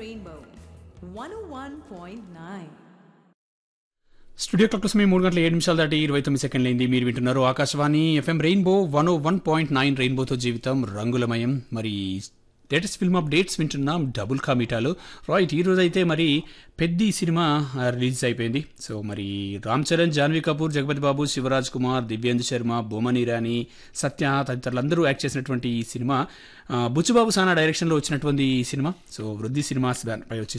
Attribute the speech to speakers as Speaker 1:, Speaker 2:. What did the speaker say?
Speaker 1: Rainbow 101.9.
Speaker 2: Studio clock సమయం 3 గంటల 7 నిమిషాలు దాటి 29 సెకండ్లు అయింది. మీరు వింటున్నారు ఆకాశవాణి ఎఫ్ఎం రెయిన్బో 101.9 రెయిన్బోతో జీవితం రంగులమయం. మరి లేటెస్ట్ ఫిల్మ్ అప్డేట్స్ వింటున్నాం డబుల్ కా మీటాలో. రైట్, ఈరోజు అయితే మరి పెద్ది సినిమా రిలీజ్ అయిపోయింది. సో మరి రామ్ చరణ్, జాన్వీ కపూర్, జగపతి బాబు, శివరాజ్ కుమార్, దివ్యేందు శర్మ, బొమ్మన్ ఇరానీ, సత్య తదితరులందరూ యాక్ట్ చేసినటువంటి ఈ సినిమా బుచ్చుబాబు సానా డైరెక్షన్లో వచ్చినటువంటి ఈ సినిమా. సో వృద్ధి సినిమాస్ పై వచ్చి